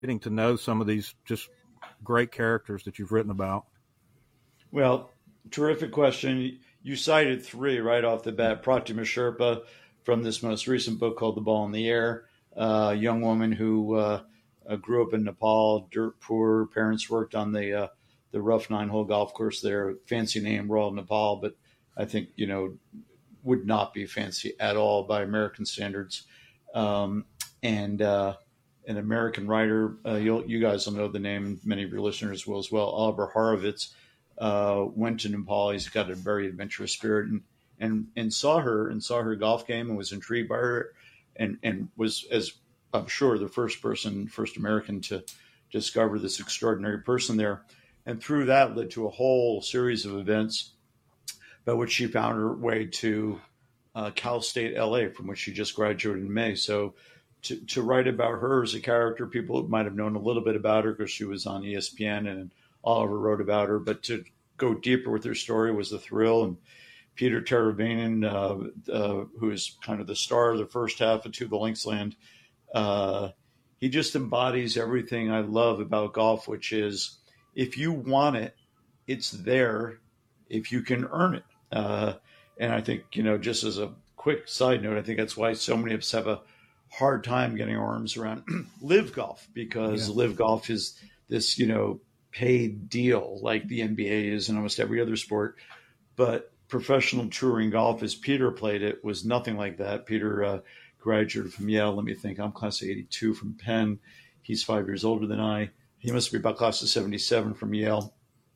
getting to know some of these just great characters that you've written about? Well, terrific question. You cited three right off the bat. Pratima Sherpa from this most recent book called The Ball in the Air, a young woman who grew up in Nepal, dirt poor. Parents worked on the rough 9-hole golf course there. Fancy name, Royal Nepal, but I think would not be fancy at all by American standards. And An American writer, you guys will know the name. Many of your listeners will as well. Oliver Horovitz went to Nepal. He's got a very adventurous spirit, and saw her golf game, and was intrigued by her, and was, as I'm sure, the first American to discover this extraordinary person there. And through that led to a whole series of events by which she found her way to Cal State LA, from which she just graduated in May. So to write about her as a character, people might have known a little bit about her because she was on ESPN and Oliver wrote about her, but to go deeper with her story was a thrill. And Peter Teravainen, who is kind of the star of the first half of To the Links Land, he just embodies everything I love about golf, which is if you want it, it's there if you can earn it. And I think, just as a quick side note, I think that's why so many of us have a hard time getting our arms around live golf, because live golf is this, paid deal like the NBA is in almost every other sport. But professional touring golf, as Peter played it, was nothing like that. Peter graduated from Yale. Let me think. I'm class of 82 from Penn. He's 5 years older than I. He must be about class of 77 from Yale.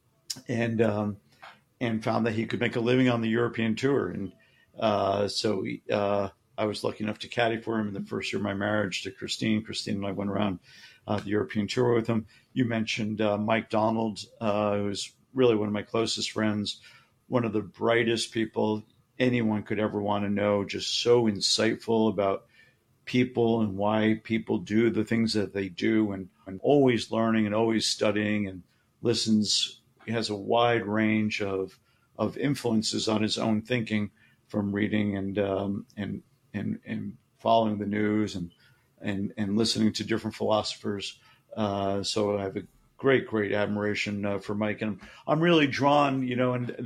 And found that he could make a living on the European tour. And so I was lucky enough to caddy for him in the first year of my marriage to Christine. Christine and I went around the European tour with him. You mentioned Mike Donald, who's really one of my closest friends, one of the brightest people anyone could ever want to know, just so insightful about people and why people do the things that they do, and always learning and always studying, and listens. He has a wide range of influences on his own thinking, from reading and following the news and listening to different philosophers. So I have a great admiration for Mike, and I'm really drawn, and